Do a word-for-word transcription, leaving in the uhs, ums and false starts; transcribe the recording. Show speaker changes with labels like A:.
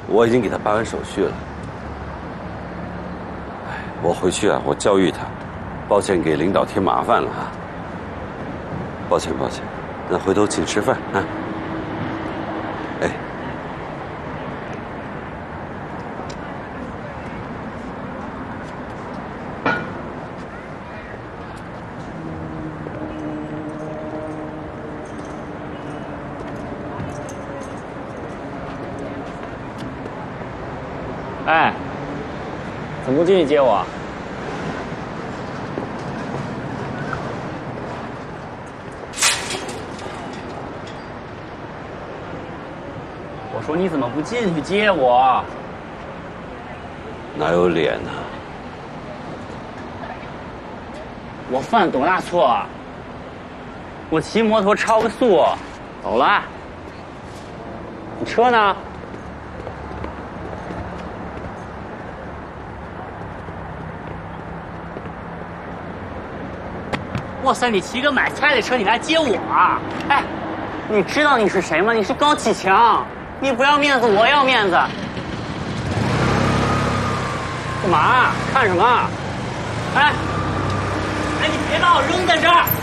A: 我已经给他办完手续了。哎，我回去啊，我教育他。抱歉给领导添麻烦了啊。抱歉抱歉，那回头请吃饭啊。哎。
B: 哎，怎么不进去接我？我说你怎么不进去接我？
A: 哪有脸呢？
B: 我犯多大错啊？我骑摩托超个速，走了。你车呢？哇塞！你骑个买菜的车，你来接我啊？哎，你知道你是谁吗？你是高启强，你不要面子，我要面子。干嘛？看什么？哎，哎，你别把我扔在这儿！